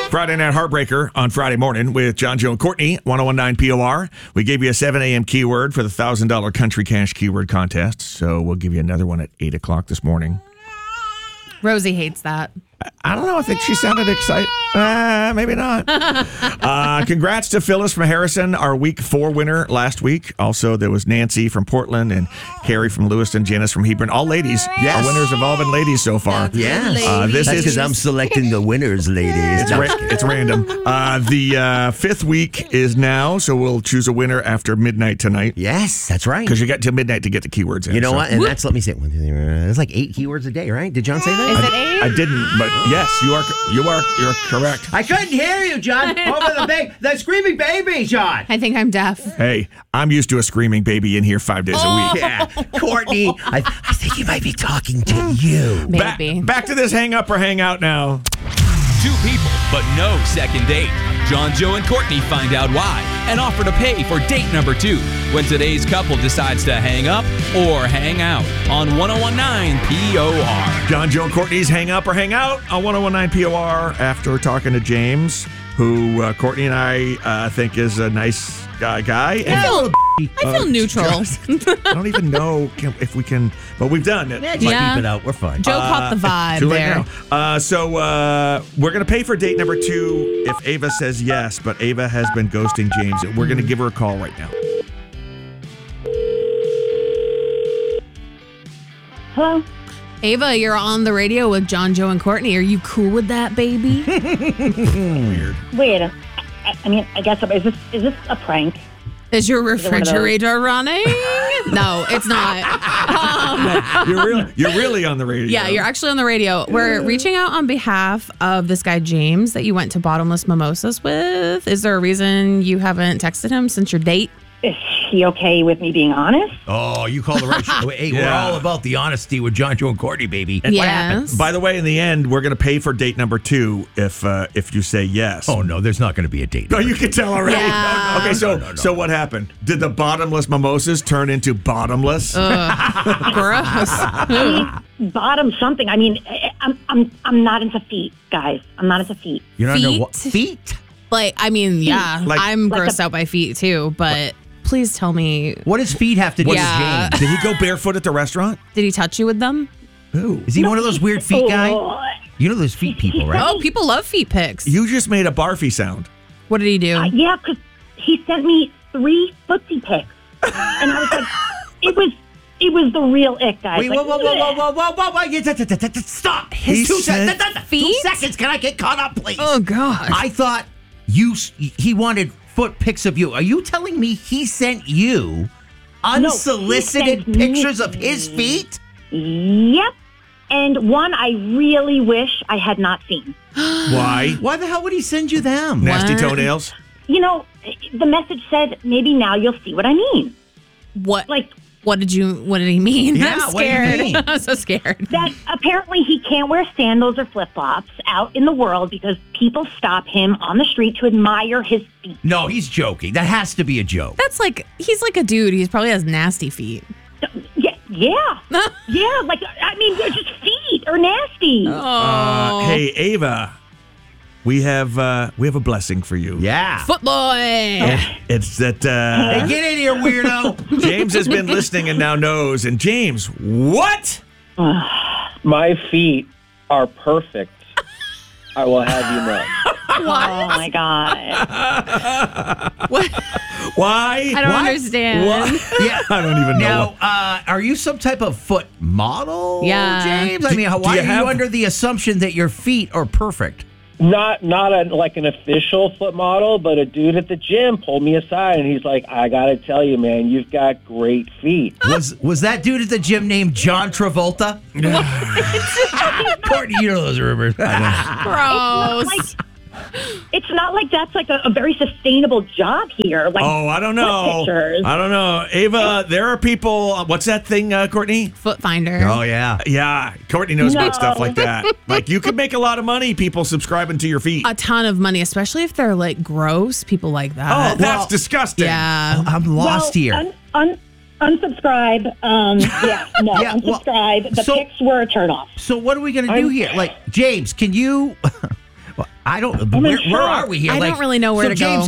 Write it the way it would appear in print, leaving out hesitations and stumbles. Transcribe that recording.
Friday Night Heartbreaker on Friday morning with John, Joe, and Courtney, 1019 POR. We gave you a 7 a.m. keyword for the $1,000 Country Cash keyword contest, so we'll give you another one at 8 o'clock this morning. Rosie hates that. I don't know. I think she sounded excited. Maybe not. Congrats to Phyllis from Harrison, our week 4 winner last week. Also, there was Nancy from Portland and Carrie from Lewiston, Janice from Hebron. All ladies. Yes. Our winners have all been ladies so far. Yes. This That's is because I'm selecting the winners, ladies. it's random. The 5th week is now, so we'll choose a winner after midnight tonight. Yes, that's right. Because you got till midnight to get the keywords in. You know what? And that's, let me say, it's like 8 keywords a day, right? Did John say that? Is it 8? I didn't, but yes, you're correct. I couldn't hear you, John. Over the screaming baby, John. I think I'm deaf. Hey, I'm used to a screaming baby in here 5 days a week. Yeah, Courtney, I think he might be talking to you. Maybe. Back to this hang up or hang out now. 2 people, but no second date. John, Joe, and Courtney find out why and offer to pay for date number 2 when today's couple decides to hang up or hang out on 1019 POR. John, Joe, and Courtney's hang up or hang out on 1019 POR after talking to James, who Courtney and I think is a nice guy. I feel neutral. I don't even know if we can, but we've done it. Yeah, just keep it out. We're fine. Joe caught the vibe Too late there. now. So we're going to pay for date number 2 if Ava says yes, but Ava has been ghosting James. We're going to give her a call right now. Hello? Ava, you're on the radio with John, Joe, and Courtney. Are you cool with that, baby? Weird. Wait, I mean, I guess, is this a prank? Is your refrigerator running? No, it's not. You're really on the radio. Yeah, you're actually on the radio. We're reaching out on behalf of this guy, James, that you went to Bottomless Mimosas with. Is there a reason you haven't texted him since your date? Is he okay with me being honest? Oh, you call the right show. Hey, we're all about the honesty with John, Joe, and Courtney, baby. And what happened? Yes. By the way, in the end, we're going to pay for date number 2 if you say yes. Oh, no, there's not going to be a date. No, you can tell already. Yeah. Okay, so what happened? Did the bottomless mimosas turn into bottomless? Gross. Bottom something. I mean, I'm not into feet, guys. I'm not into feet. You're not into Feet? what? Feet? Like, I mean, yeah, Like- I'm grossed out by feet too, but please tell me, What does feet have to do Yeah. with James? Did he go barefoot at the restaurant? did he touch you with them? Who? Is he one of those weird feet guys? Oh, You know those feet people, right? Oh, people love feet pics. You just made a barfy sound. What did he do? yeah, because he sent me 3 footsie pics. And I was like, it was the real ick, guys. Wait, Like, whoa. Stop. He Two said- Feet? seconds. Can I get caught up, please? Oh, God. I thought he wanted foot pics of you. Are you telling me he sent you unsolicited he sent pictures me- of his feet? Yep. And one I really wish I had not seen. Why? Why the hell would he send you them? Nasty What? toenails? You know, the message said, maybe now you'll see what I mean. What? Like, What did he mean? Yeah, I'm what did he scared. mean? I'm so scared. that apparently he can't wear sandals or flip-flops out in the world because people stop him on the street to admire his feet. No, he's joking. That has to be a joke. That's like, he's like a dude. He probably has nasty feet. Yeah. Like, I mean, they're just feet are nasty. Oh. Hey, Ava, we have a blessing for you. Yeah. Foot boy. It's that Hey, get in here, weirdo. James has been listening and now knows. And James, what? My feet are perfect. I will have you know. Oh, my God. What? Why? I don't understand. Yeah. I don't even know. Now, are you some type of foot model, Yeah. James? I mean, why you are have- you under the assumption that your feet are perfect? Not like an official foot model, but a dude at the gym pulled me aside and he's like, I got to tell you, man, you've got great feet. Was that dude at the gym named John Travolta? Courtney, you know those rumors. Gross. It's not like that's like a very sustainable job here. Like, Oh, I don't know. pictures. I don't know. Ava, there are people. What's that thing, Courtney? Foot finder. Oh, yeah. Yeah, Courtney knows about No. stuff like that. Like, you could make a lot of money, people subscribing to your feet. A ton of money, especially if they're like gross. People like Oh, that. that's disgusting. Yeah. I'm lost here. Unsubscribe. Yeah, well, unsubscribe. The so- pics were a turnoff. So what are we going to do here? Like, James, can you... Well, I don't. in Where shock. are we here? I don't really know where so to James, go.